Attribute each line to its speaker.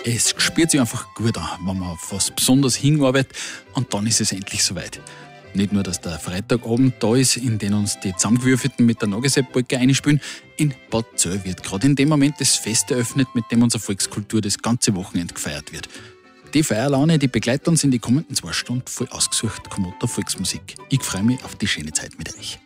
Speaker 1: Es spürt sich einfach gut an, wenn man auf was besonders hinarbeitet und dann ist es endlich soweit. Nicht nur, dass der Freitagabend da ist, in den uns die Zusammengewürfelten mit der Nagelsepp-Polka einspielen, in Bad Zell wird gerade in dem Moment das Fest eröffnet, mit dem unsere Volkskultur das ganze Wochenende gefeiert wird. Die Feierlaune, die begleitet uns in die kommenden 2 Stunden voll ausgesucht Komoter Volksmusik. Ich freue mich auf die schöne Zeit mit euch.